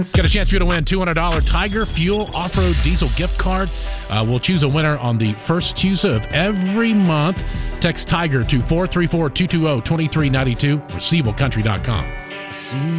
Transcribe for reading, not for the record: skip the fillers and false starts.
Got a chance for you to win $200 Tiger Fuel Off-Road Diesel gift card. We'll choose a winner on the first Tuesday of every month. Text Tiger to 434-220-2392, receivablecountry.com.